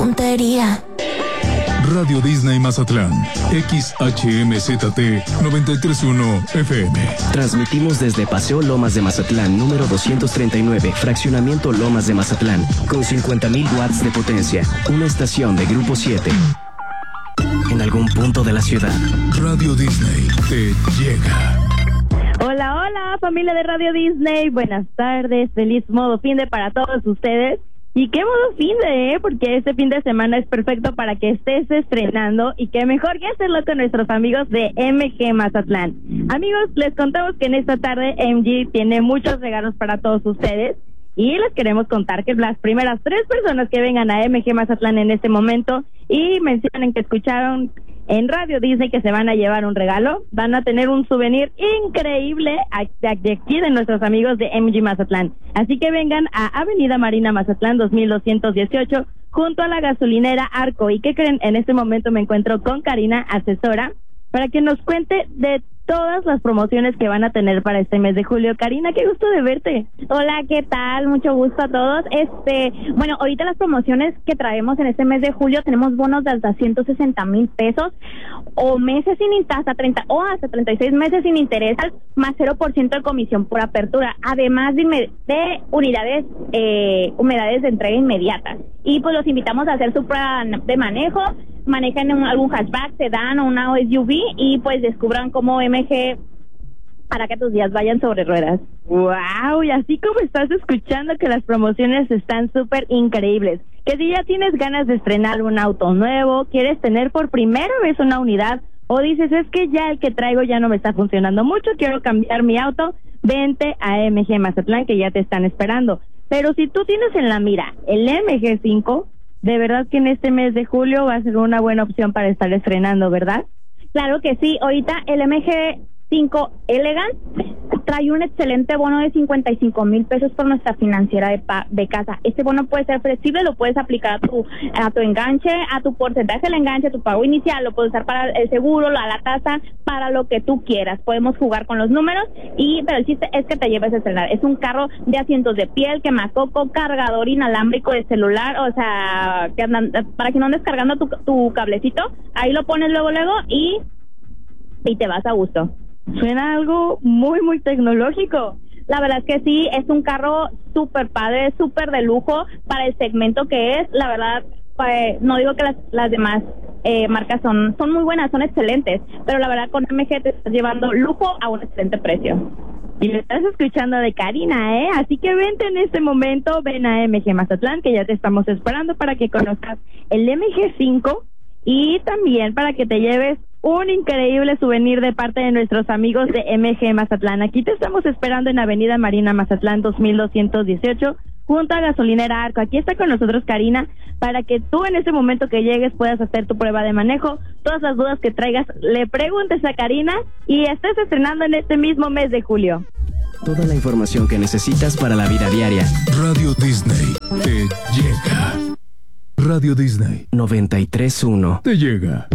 tontería. Radio Disney Mazatlán, XHMZT 931 FM. Transmitimos desde Paseo Lomas de Mazatlán, número 239, Fraccionamiento Lomas de Mazatlán, con 50,000 watts de potencia. Una estación de Grupo 7. En algún punto de la ciudad. Radio Disney te llega. Hola, hola, familia de Radio Disney. Buenas tardes, feliz modo fin de para todos ustedes. Y qué modo fin de, porque este fin de semana es perfecto para que estés estrenando y qué mejor que hacerlo con nuestros amigos de MG Mazatlán. Amigos, les contamos que en esta tarde MG tiene muchos regalos para todos ustedes y les queremos contar que las primeras 3 personas que vengan a MG Mazatlán en este momento y mencionen que escucharon en Radio Disney que se van a llevar un regalo, van a tener un souvenir increíble de aquí de nuestros amigos de MG Mazatlán. Así que vengan a Avenida Marina Mazatlán 2218 junto a la gasolinera Arco. ¿Y qué creen? En este momento me encuentro con Karina, asesora, para que nos cuente de todas las promociones que van a tener para este mes de julio. Karina, qué gusto de verte. Hola, ¿qué tal? Mucho gusto a todos. Bueno, ahorita las promociones que traemos en este mes de julio, tenemos bonos de hasta 160,000 pesos o meses sin hasta 30 o hasta 36 meses sin interés, más 0% de comisión por apertura, además de unidades de entrega inmediata. Y pues los invitamos a hacer su prueba de manejo, manejan algún hatchback, sedán o una SUV y pues descubran cómo MG para que tus días vayan sobre ruedas. ¡Wow! Y así como estás escuchando que las promociones están súper increíbles. Que si ya tienes ganas de estrenar un auto nuevo, quieres tener por primera vez una unidad, o dices, es que ya el que traigo ya no me está funcionando mucho, quiero cambiar mi auto, vente a MG Mazatlán que ya te están esperando. Pero si tú tienes en la mira el MG5, de verdad que en este mes de julio va a ser una buena opción para estar estrenando, ¿verdad? Claro que sí, ahorita el MG5 Elegant trae un excelente bono de 55,000 pesos por nuestra financiera de casa. Este bono puede ser flexible, lo puedes aplicar a tu enganche, a tu porcentaje del enganche, a tu pago inicial, lo puedes usar para el seguro, la tasa, para lo que tú quieras. Podemos jugar con los números, pero el chiste es que te lleves a estrenar. Es un carro de asientos de piel, quemacoco, cargador inalámbrico de celular, o sea, para que no andes cargando tu cablecito, ahí lo pones luego y te vas a gusto. Suena algo muy, muy tecnológico. La verdad es que sí, es un carro súper padre, súper de lujo para el segmento que es. La verdad, no digo que las demás marcas son muy buenas, son excelentes, pero la verdad con MG te estás llevando lujo a un excelente precio. Y lo estás escuchando de Karina, Así que vente en este momento, ven a MG Mazatlán, que ya te estamos esperando para que conozcas el MG5 y también para que te lleves un increíble souvenir de parte de nuestros amigos de MG Mazatlán. Aquí te estamos esperando en Avenida Marina Mazatlán 2218, junto a Gasolinera Arco. Aquí está con nosotros Karina, para que tú en ese momento que llegues puedas hacer tu prueba de manejo. Todas las dudas que traigas, le preguntes a Karina y estés estrenando en este mismo mes de julio. Toda la información que necesitas para la vida diaria. Radio Disney te llega. Radio Disney 93.1 te llega.